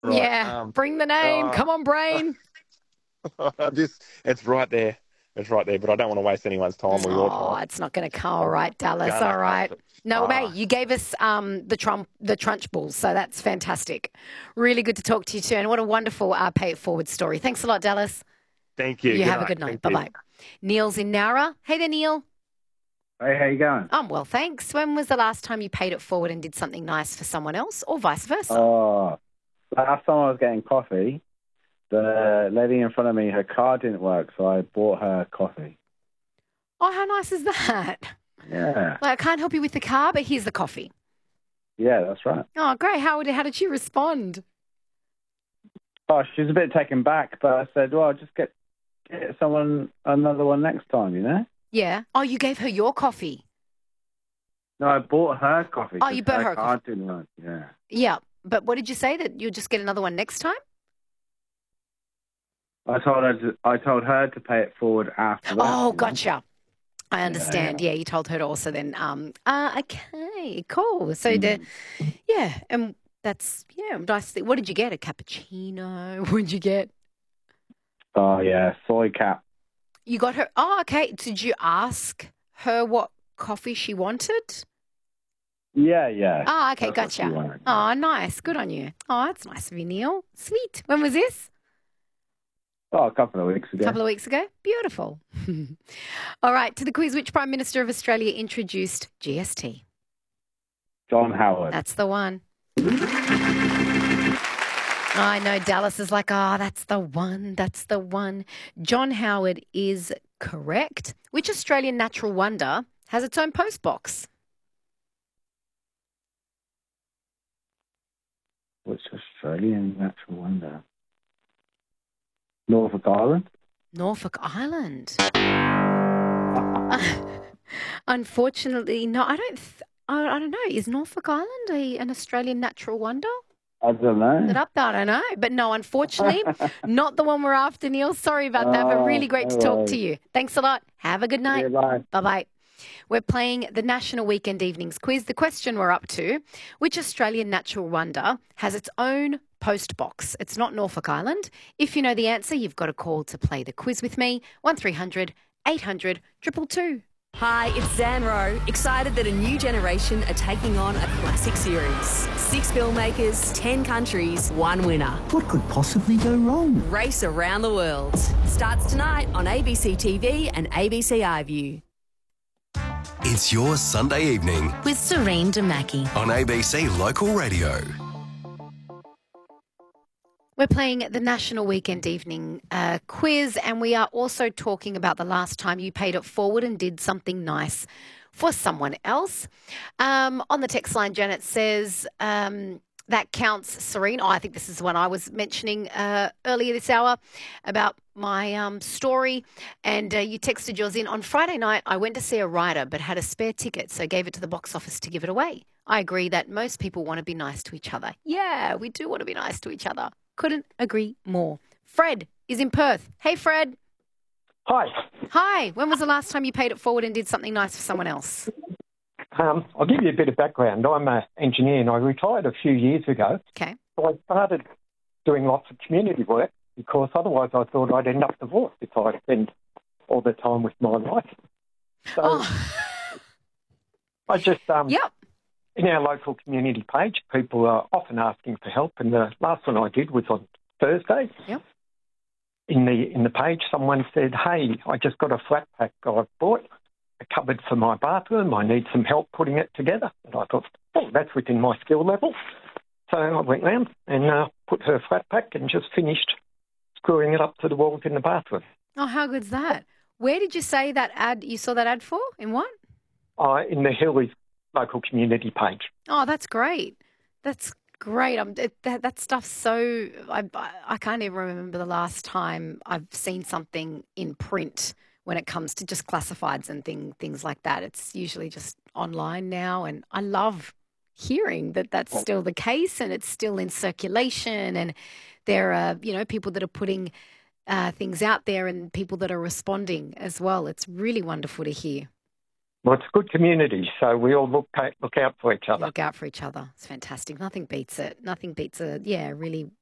Right. Yeah, bring the name. Uh, Come on, brain. it's right there. It's right there, but I don't want to waste anyone's time or your Oh, time. it's not going to come. All I'm right, Dallas. gonna All have right. to. No, hey, Ah, you gave us the Trunch Bulls, so that's fantastic. Really good to talk to you too, and what a wonderful pay it forward story. Thanks a lot, Dallas. thank you. You Good have a night. good night. Thank Bye you. bye. Neil's in Nowra. Hey there, Neil. Hey, how you going? Well, thanks. When was the last time you paid it forward and did something nice for someone else, or vice versa? Oh, last time I was getting coffee, the lady in front of me, her car didn't work, so I bought her coffee. Oh, how nice is that? Yeah, Like, I can't help you with the car, but here's the coffee. yeah, that's right. Oh, great. How did she respond? Oh, she was a bit taken back, but I said, well, just get someone another one next time, you know? Yeah. Oh, you gave her your coffee. No, I bought her coffee. Oh, you 'cause bought her her car coffee. didn't work. Yeah. Yeah. But what did you say, that you'll just get another one next time? I told her to pay it forward after that. Oh, You know? gotcha. I Yeah, understand. Yeah, you told her to also then. Okay, cool. So yeah. and that's nice. What did you get? A cappuccino? What did you get? Oh, yeah, soy cap. You got her. Oh, okay. Did you ask her what coffee she wanted? Yeah, yeah. Oh, okay, That's what she gotcha. wanted. Oh, nice. Good on you. Oh, that's nice of you, Neil. Sweet. When was this? Oh, a couple of weeks A ago. couple of weeks ago. Beautiful. All right, to the quiz. Which Prime Minister of Australia introduced GST? John Howard. That's the one. I know Dallas is like, that's the one. That's the one. John Howard is correct. Which Australian natural wonder has its own post box? Which Australian natural wonder? Norfolk Island? Norfolk Island. Unfortunately, no. I don't know. Is Norfolk Island an Australian natural wonder? I don't know. It up there, I don't know. But no, unfortunately, not the one we're after, Neil. Sorry about that, but really great No to talk to worries. you. Thanks a lot. Have a good See night. you, bye. Bye-bye. We're playing the National Weekend Evenings Quiz. The question we're up to, which Australian natural wonder has its own post box? It's not Norfolk Island. If you know the answer, you've got a call to play the quiz with me, 1300 800 222. Hi, it's Zan Rowe, excited that a new generation are taking on a classic series. 6 filmmakers, 10 countries, 1 winner. What could possibly go wrong? Race around the world. Starts tonight on ABC TV and ABC iView. It's your Sunday evening With Serene Demaki. on ABC Local Radio. We're playing the National Weekend Evening Quiz, and we are also talking about the last time you paid it forward and did something nice for someone else. On the text line, Janet says, that counts, Serene. Oh, I think this is the one I was mentioning earlier this hour about my story. And you texted yours in. On Friday night, I went to see a writer but had a spare ticket, so gave it to the box office to give it away. I agree that most people want to be nice to each other. Yeah, we do want to be nice to each other. Couldn't agree more. Fred is in Perth. Hey, Fred. Hi. Hi. When was the last time you paid it forward and did something nice for someone else? I'll give you a bit of background. I'm an engineer and I retired a few years ago. Okay. So I started doing lots of community work because otherwise I thought I'd end up divorced if I spent all the time with my wife. So I just, Yep. in our local community page, people are often asking for help. And the last one I did was on Thursday. Yep. In the page, someone said, hey, I just got a flat pack I've bought, a cupboard for my bathroom. I need some help putting it together. And I thought, oh, that's within my skill level. So I went round and put her flat pack and just finished screwing it up to the walls in the bathroom. Oh, how good's that? Where did you say that ad, you saw that ad for? In what? In the Hillies local community page. Oh, that's great. That's great. That stuff's so... I can't even remember the last time I've seen something in print when it comes to just classifieds and things like that. It's usually just online now, and I love hearing that that's still the case and it's still in circulation, and there are, people that are putting things out there and people that are responding as well. It's really wonderful to hear. Well, it's a good community, so we all look out for each other. Look out for each other. It's fantastic. Nothing beats it. Nothing beats a really